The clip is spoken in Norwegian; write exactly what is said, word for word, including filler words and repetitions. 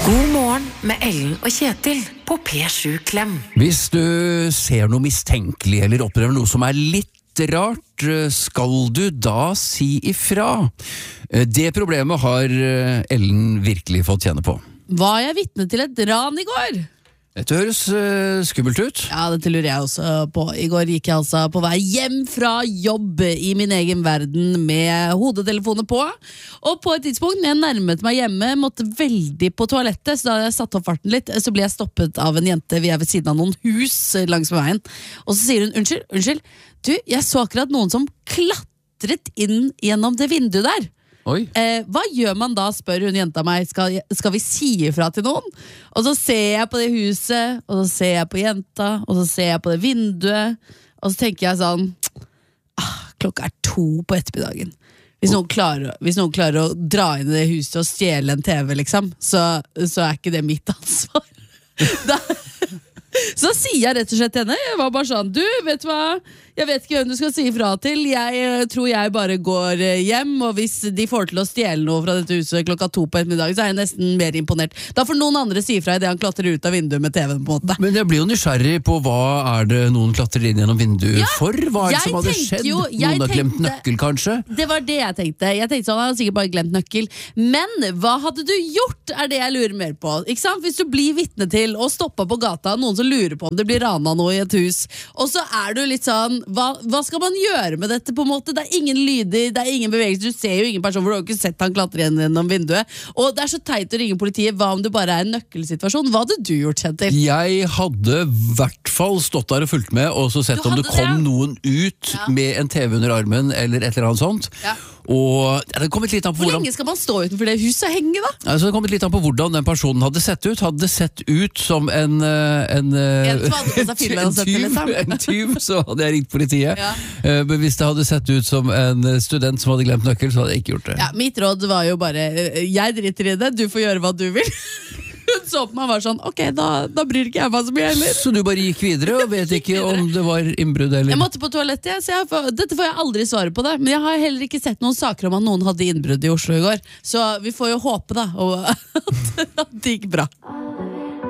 God morgen med Ellen og Kjetil på P sju Klem. Hvis du ser noe mistenkelig eller opplever noe som er litt rart, skal du da si ifra? Det problemet har Ellen virkelig fått kjenne på. Var jeg vitne til et ran i går? Dette høres uh, skummelt ut. Ja, dette lurer jeg også på. I går gikk jeg altså på vei hjem fra jobb i min egen verden med hodetelefoner på. Og på et tidspunkt, når jeg nærmet meg hjemme, måtte veldig på toalettet, så da hadde jeg satt opp farten litt, så ble jeg stoppet av en jente. Vi er ved siden av noen hus langs med veien. Og så sier hun, unnskyld, unnskyld, du, jeg så akkurat noen som klatret inn gjennom det vinduet der. Oi. Eh, hva gjør man da, spør hun jenta meg. Skal, skal vi si ifra til noen? Og så ser jeg på det huset, og så ser jeg på jenta, og så ser jeg på det vinduet, og så tenker jeg sånn ah, klokka er to på ettermiddagen. Hvis noen, klarer, hvis noen klarer å dra inn i det huset og stjele en T V, liksom, så, så er ikke det mitt ansvar. Da, så sier jeg rett og slett til henne, jeg var bare sånn, du, vet du hva, jeg vet ikke hvem du skal si ifra til, jeg tror jeg bare går hjem, og hvis de får til å stjele noe fra dette huset klokka to på ettermiddag, så er jeg nesten mer imponert. Da får noen andre si ifra i det han klatrer ut av vinduet med T V-en på en måte. Men jeg blir jo nysgjerrig på hva er det noen klatrer inn gjennom vinduet ja, for? Hva er det som hadde skjedd? Jo, noen har glemt nøkkel kanskje? Det var det jeg tenkte. Jeg tenkte sånn, han har sikkert bare glemt nøkkel. Men hva hadde du gjort, er det jeg lurer mer på. Ikke sant? Hvis du blir vitne til å stoppe på gata, noen som lurer på om det blir rana noe i et hus, og så er du litt sånn, hva, hva skal man gjøre med dette på en måte? Det er ingen lyder, det er ingen bevegelse, du ser jo ingen person, for du har jo ikke sett han klatre gjennom vinduet, og det er så teit å ringe politiet. Hva om det bare er en nøkkelsituasjon? Hva hadde du gjort, Kjetil? Jeg hadde i hvert fall stått der og fulgt med, og så sett om det kom det? noen ut ja. med en T V under armen, eller et eller annet sånt. Ja. Og ja, det kommet litt an på Hvor hvordan... lenge skal man stå utenfor det huset og henge da? Altså, det kommet litt an på hvordan den personen hadde sett ut. Hadde det sett ut som en En, en, en, tyv, en tyv, så hadde jeg ringt politiet. Ja. uh, Men hvis det hadde sett ut som en student som hadde glemt nøkkel, så hadde jeg ikke gjort det. Ja, mitt råd var jo bare, jeg driter i det, du får gjøre hva du vil. Hun så på meg og var sånn, ok, da, da bryr ikke jeg meg så mye heller. Så du bare gikk videre og vet ikke om det var innbrudd eller? Jeg måtte på toalettet, så jeg, dette får jeg aldri svare på det. Men jeg har heller ikke sett noen saker om at noen hadde innbrudd i Oslo i går. Så vi får jo håpe da, og at det gikk bra.